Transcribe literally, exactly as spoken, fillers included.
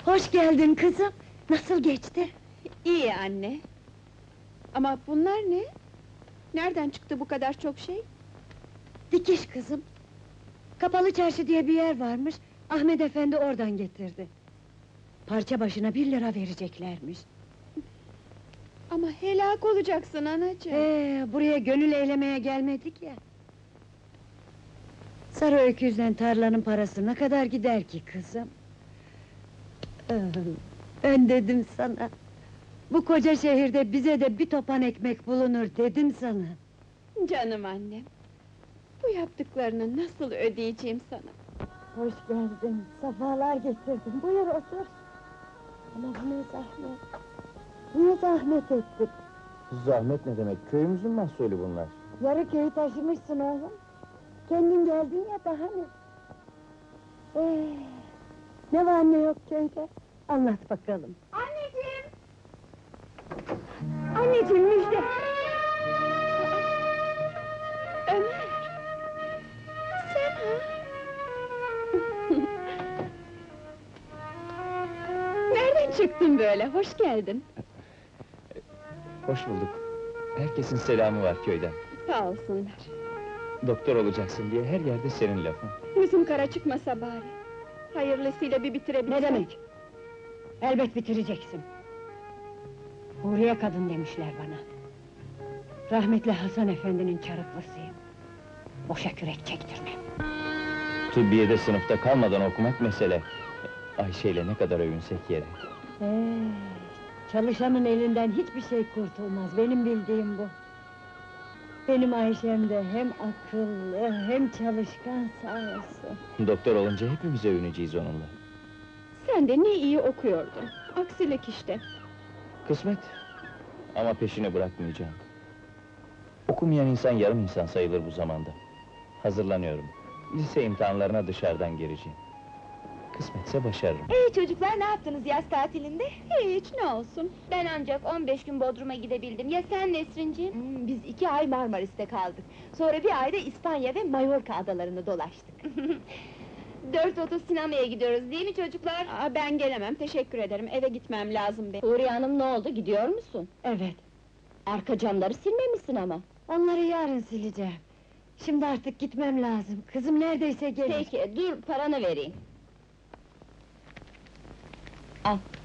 Hoş geldin kızım. Nasıl geçti? İyi anne. Ama bunlar ne? Nereden çıktı bu kadar çok şey? Dikiş kızım. Kapalı çarşı diye bir yer varmış. Ahmet efendi oradan getirdi. Parça başına bir lira vereceklermiş. Ama helak olacaksın anacığım. Ee, buraya gönül eylemeye gelmedik ya. Sarı öküzden tarlanın parası ne kadar gider ki kızım? Ee, Ben dedim sana. Bu koca şehirde bize de bir topan ekmek bulunur dedim sana. Canım annem. Bu yaptıklarını nasıl ödeyeceğim sana? Hoş geldin, sefalar getirdin. Buyur otur. Ama bu ne zahmet. Niye zahmet ettin? Zahmet ne demek? Köyümüzün mahsulü bunlar. Yarı köyü taşımışsın oğlum. Kendin geldin ya, daha ne? Ee, ne var ne yok köyde? Anlat bakalım. Anneciğim! Anneciğim müjde! Ömer! Sen ha? Nereden çıktın böyle? Hoş geldin. Hoş bulduk. Herkesin selamı var köyden. Sağ olsunlar. Doktor olacaksın diye her yerde senin lafın. Yüzüm kara çıkmasa bari. Hayırlısıyla bir bitirebilsem. Ne demek? Elbet bitireceksin. Huriye kadın demişler bana. Rahmetli Hasan efendinin çarıklısıyım. Boşa kürek çektirmem. Tıbbiyede sınıfta kalmadan okumak mesele. Ayşe'yle ne kadar övünsek yeri. Ee, çalışanın elinden hiçbir şey kurtulmaz, benim bildiğim bu. Benim Ayşem de hem akıllı, hem çalışkan, sağ olsun. Doktor olunca hepimiz övüneceğiz onunla. Sen de ne iyi okuyordun. Aksilik işte. Kısmet. Ama peşini bırakmayacağım. Okumayan insan yarım insan sayılır bu zamanda. Hazırlanıyorum. Lise imtihanlarına dışarıdan gireceğim. Kısmetse başarırım. Ee çocuklar, ne yaptınız yaz tatilinde? Hiç, ne olsun. Ben ancak on beş gün Bodrum'a gidebildim. Ya sen Nesrinciğim? Hmm, biz iki ay Marmaris'te kaldık. Sonra bir ayda İspanya ve Mallorca adalarını dolaştık. Dört otuz sinemaya gidiyoruz, değil mi çocuklar? Aa, ben gelemem, teşekkür ederim. Eve gitmem lazım benim. Huriye Hanım, ne oldu, gidiyor musun? Evet, Arka camları silmemişsin ama. onları yarın sileceğim. Şimdi artık gitmem lazım, kızım neredeyse gelir. Peki, dur paranı vereyim. Al.